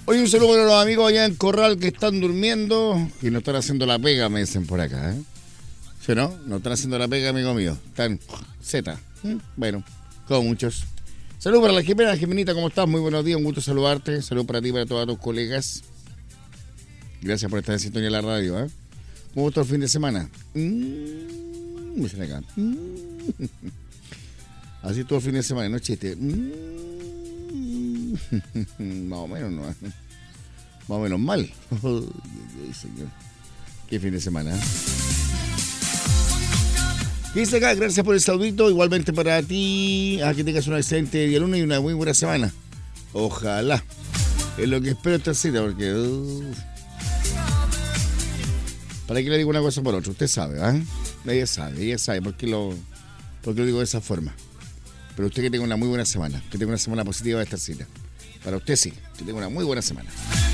Hoy un saludo para los amigos allá en Corral que están durmiendo y no están haciendo la pega, me dicen por acá, ¿eh? ¿Sí o no? No están haciendo la pega, amigo mío. Están Z. Bueno, como muchos. Saludos para la Jimena. Jimenita, ¿cómo estás? Muy buenos días, un gusto saludarte. Saludos para ti y para todos tus colegas. Gracias por estar en sintonía de la radio, ¿eh? ¿Cómo estuvo el fin de semana? Me dicen acá. Así estuvo el fin de semana, no chiste. Más o menos, no. Más o menos mal. Ay, señor. Qué fin de semana, ¿eh? ¿Qué dice acá? Gracias por el saludito. Igualmente para ti. Que tengas un excelente día lunes y una muy buena semana. Ojalá. Es lo que espero esta cita, porque... ¿Para qué le digo una cosa por otra? Usted sabe, ¿ah? Ella sabe por qué lo digo de esa forma. Pero usted que tenga una muy buena semana, que tenga una semana positiva de esta cita. Para usted sí, que tenga una muy buena semana.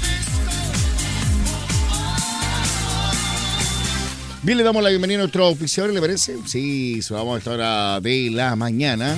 Bien, le damos la bienvenida a nuestro auspiciador, ¿le parece? Sí, vamos a esta hora de la mañana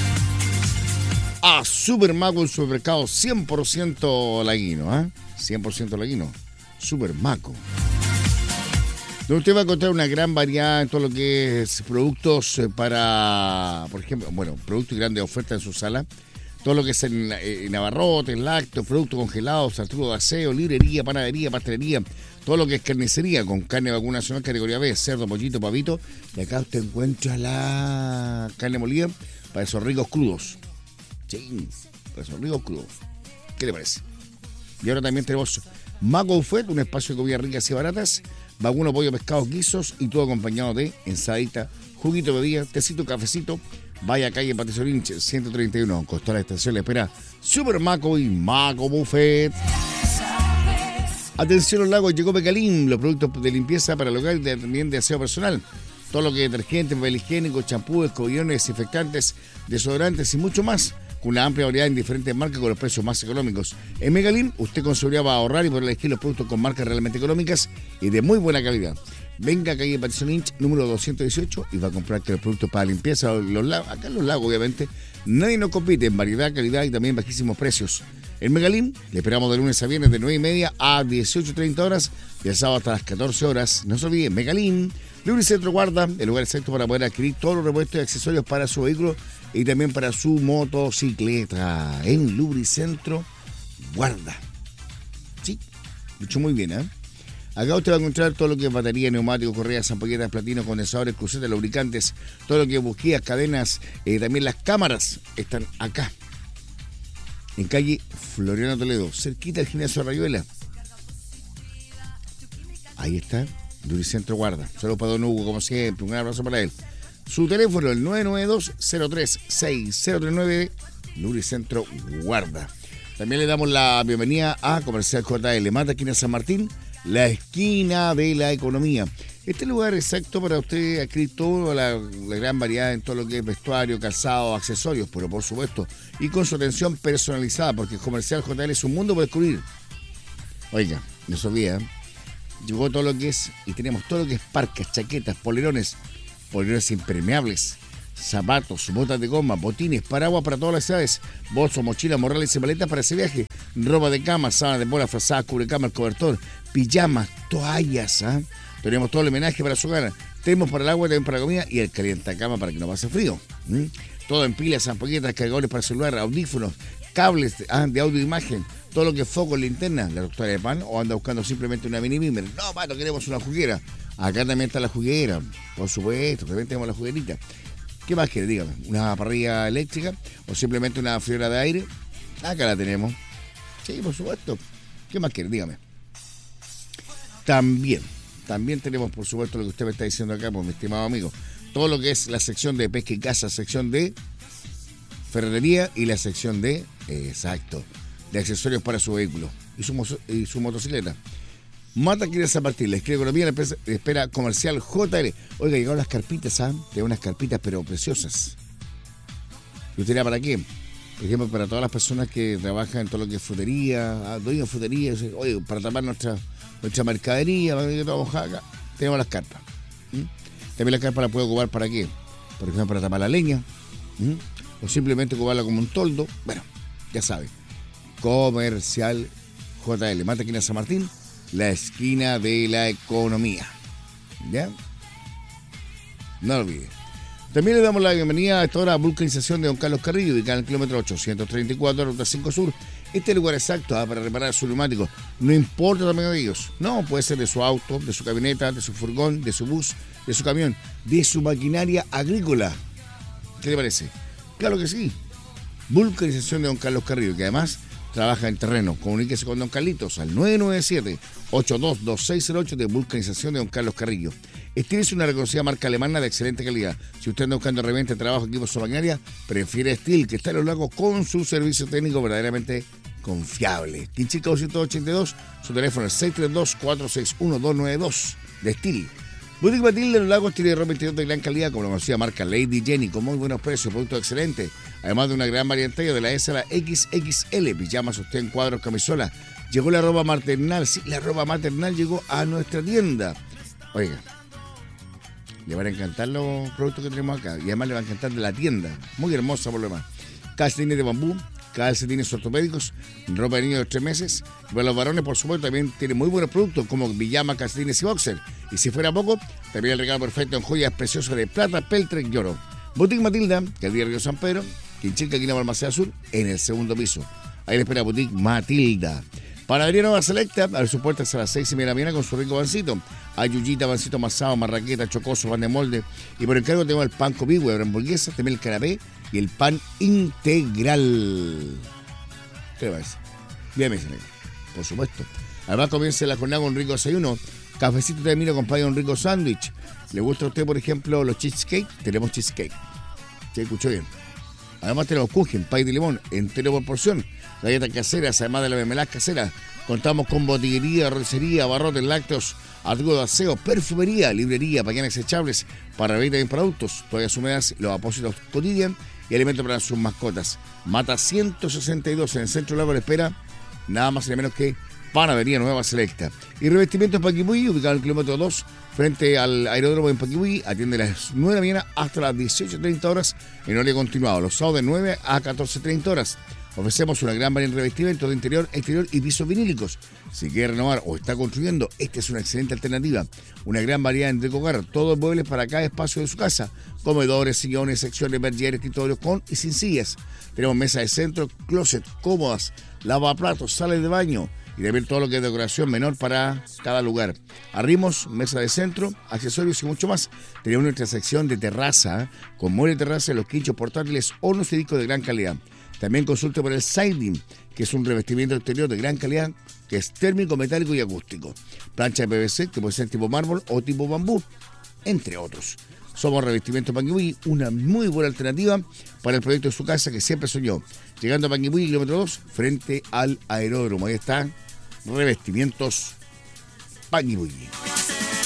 a Supermaco, el supermercado 100% laguino, ¿ah? 100% laguino, Supermaco. Donde usted va a encontrar una gran variedad en todo lo que es productos para, por ejemplo, productos y grandes ofertas en su sala. Todo lo que es en abarrotes, lácteos, productos congelados, artículos de aseo, librería, panadería, pastelería, todo lo que es carnicería con carne de vacuno nacional, categoría B, cerdo, pollito, pavito. Y acá usted encuentra la carne molida para esos ricos crudos. Sí, para esos ricos crudos. ¿Qué le parece? Y ahora también tenemos Maco Buffet, un espacio de comidas ricas y baratas, vacuno, pollo, pescado, guisos y todo acompañado de ensaladita, juguito de bebida, tecito, cafecito. Vaya a calle Patricio Lynch, 131, costó la estación, le espera Super Maco y Maco Buffet. Atención, los lagos, llegó Pecalín, los productos de limpieza para el hogar y también de aseo personal. Todo lo que es detergente, papel higiénico, champúes, escobillones, desinfectantes, desodorantes y mucho más. Con una amplia variedad en diferentes marcas con los precios más económicos. En Megalín, usted con seguridad va a ahorrar y podrá elegir los productos con marcas realmente económicas y de muy buena calidad. Venga a calle Patricio Lynch, número 218, y va a comprar los productos para limpieza. Acá en los lagos, obviamente, nadie nos compite en variedad, calidad y también bajísimos precios. En Megalín, le esperamos de lunes a viernes de 9:30 a 18:30 horas y el sábado hasta las 14 horas. No se olvide, Megalín, Lubricentro Guarda, el lugar exacto para poder adquirir todos los repuestos y accesorios para su vehículo y también para su motocicleta. En Lubricentro Guarda. Sí, dicho muy bien, ¿eh? Acá usted va a encontrar todo lo que es batería, neumáticos, correas, ampolletas, platinos, condensadores, crucetas, lubricantes, todo lo que es bujías, cadenas, también las cámaras están acá. En calle Floriano Toledo, cerquita del gimnasio de Rayuela. Ahí está, Lubricentro Guarda. Saludos para don Hugo, como siempre, un abrazo para él. Su teléfono, el 992-036039, Lubricentro Guarda. También le damos la bienvenida a Comercial JL, Mata, esquina San Martín, la esquina de la economía. Este lugar exacto para usted adquirir toda la gran variedad en todo lo que es vestuario, calzado, accesorios, pero por supuesto, y con su atención personalizada, porque Comercial JL es un mundo por descubrir. Oiga, no se olvida, llegó todo lo que es, y tenemos todo lo que es parcas, chaquetas, polerones impermeables, zapatos, botas de goma, botines, paraguas para todas las edades, bolsos, mochilas, morrales y maletas para ese viaje, ropa de cama, sábanas de bola, frazadas, cubrecama, el cobertor, pijamas, toallas, ¿eh? Tenemos todo el homenaje para su hogar, tenemos para el agua, también para la comida y el calientacama para que no pase frío. Todo en pilas, ampolletas, cargadores para celular, audífonos, cables de audio e imagen, todo lo que es foco, linterna, la doctora de pan, o anda buscando simplemente una mini bimmer. No, pato, queremos una juguera. Acá también está la juguera, por supuesto, también tenemos la juguerita. ¿Qué más quiere? Dígame, ¿una parrilla eléctrica o simplemente una friolera de aire? Acá la tenemos. Sí, por supuesto. ¿Qué más quiere? Dígame. También tenemos, por supuesto, lo que usted me está diciendo acá, pues, mi estimado amigo. Todo lo que es la sección de pesca y caza, sección de ferretería y la sección de, de accesorios para su vehículo y su motocicleta. Mata quiere San Martín, la esquina de economía, la empresa espera Comercial JL. Oiga, llegaron las carpitas, Tengo unas carpitas, pero preciosas. ¿Y usted dirá para qué? Por ejemplo, para todas las personas que trabajan en todo lo que es frutería, dueños de frutería, oye, para tapar nuestra mercadería, para que trabajamos acá, tenemos las carpas. También las carpas las puedo ocupar para qué? Por ejemplo, para tapar la leña, o simplemente ocuparla como un toldo. Bueno, ya sabe. Comercial JL Máquina San Martín, la esquina de la economía. ¿Ya? No lo olvide. También le damos la bienvenida a esta hora a Vulcanización de Don Carlos Carrillo, ubicada en el kilómetro 834, Ruta 5 Sur. Este lugar exacto para reparar su neumático. No importa el tamaño de ellos. No, puede ser de su auto, de su camioneta, de su furgón, de su bus, de su camión, de su maquinaria agrícola. ¿Qué le parece? Claro que sí. Vulcanización de Don Carlos Carrillo, que además trabaja en terreno. Comuníquese con Don Carlitos al 997-822608 de Vulcanización de Don Carlos Carrillo. Steel es una reconocida marca alemana de excelente calidad. Si usted anda buscando herramientas de trabajo, equipos o maquinaria, prefiere Steel, que está en los lagos con su servicio técnico verdaderamente confiable. Quinchica 282, su teléfono es 632-461-292 de Steel. Boutique Matilda en los lagos tiene ropa interior de gran calidad, como la conocida marca Lady Jenny, con muy buenos precios, productos excelentes, además de una gran variedad de la S a la XXL, pijamas, sostén, cuadros, camisola. Llegó la ropa maternal, sí, la ropa maternal llegó a nuestra tienda. Oiga, le van a encantar los productos que tenemos acá, y además le va a encantar de la tienda, muy hermosa por lo demás. Calcetines de bambú, calcetines ortopédicos, ropa de niños de 3 meses. Para los varones, por supuesto, también tiene muy buenos productos como pijama, calcetines y boxer. Y si fuera poco, también el regalo perfecto en joyas preciosas de plata, peltre y oro. Boutique Matilda, que es el Río San Pedro, Quinchica, aquí en la Balmaceda Sur, en el segundo piso. Ahí le espera Boutique Matilda. Panadería Nueva Selecta, abre sus puertas a las 6:30 de la mañana con su rico pancito. Hay yuyita, pancito amasado, marraqueta, chocoso, pan de molde. Y por encargo tenemos el pan copihue, hamburguesa, también el canapé y el pan integral. ¿Qué le parece? Bien, por supuesto. Además comienza la jornada con un rico desayuno. Cafecito de mino acompaña un rico sándwich. ¿Le gusta a usted, por ejemplo, los cheesecake? Tenemos cheesecake. ¿Se escuchó bien? Además tenemos kuchen, pay de limón, entero por porción. Galletas caseras, además de la mermelada casera. Contamos con botillería, rocería, barrotes, lácteos, artículos de aseo, perfumería, librería, pañales echables para bebidas y productos, toallas húmedas, los apósitos cotidianos y alimentos para sus mascotas. Mata 162 en el centro del lago de espera, nada más y nada menos que Panadería Nueva Selecta. Y revestimientos Paquipuy, ubicado en el kilómetro 2, frente al aeródromo en Paquipuy, atiende a las 9 de la mañana hasta las 18:30 horas en horario continuado, los sábados de 9 a 14:30 horas. Ofrecemos una gran variedad de revestimientos de interior, exterior y pisos vinílicos. Si quiere renovar o está construyendo, esta es una excelente alternativa. Una gran variedad en decorar, todos los muebles para cada espacio de su casa. Comedores, sillones, secciones, bergeres, escritorios con y sin sillas. Tenemos mesas de centro, closet, cómodas, lavaplatos, salas de baño y también todo lo que es decoración menor para cada lugar. Arrimos, mesa de centro, accesorios y mucho más. Tenemos nuestra sección de terraza, con mueble de terraza, los quinchos portátiles, hornos y discos de gran calidad. También consulte por el siding, que es un revestimiento exterior de gran calidad, que es térmico, metálico y acústico. Plancha de PVC, que puede ser tipo mármol o tipo bambú, entre otros. Somos Revestimiento Panguipulli, una muy buena alternativa para el proyecto de su casa que siempre soñó. Llegando a Panguipulli, kilómetro 2, frente al aeródromo. Ahí está, Revestimientos Panguipulli.